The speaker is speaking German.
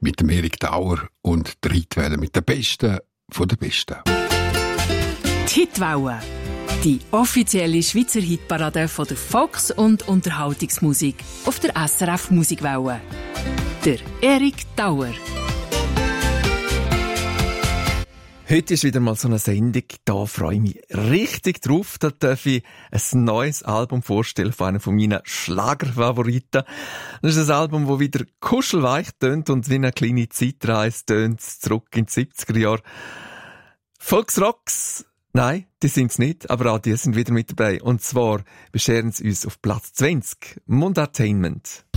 mit dem Erik Dauer und der Hitwelle mit den Besten von den Besten. Die Hitwelle, die offizielle Schweizer Hitparade von der Volks- und Unterhaltungsmusik auf der SRF Musikwelle. Der Erik Dauer. Heute ist wieder mal so eine Sendung, da freue ich mich richtig drauf. Da darf ich ein neues Album vorstellen von einem meinen Schlagerfavoriten. Das ist ein Album, das wieder kuschelweich tönt und wie eine kleine Zeitreise tönt, zurück in die 70er Jahre. Volksrocks, nein, die sind's nicht, aber auch die sind wieder mit dabei. Und zwar bescheren sie uns auf Platz 20, Mundartainment.